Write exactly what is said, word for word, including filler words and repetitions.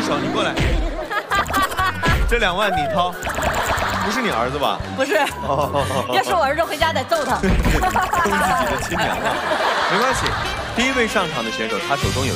手，你过来。这两万你掏，不是你儿子吧？ 不是。哦。要是我儿子回家得揍他。 坑自己的亲娘啊！没关系，第一位上场的选手他手中有。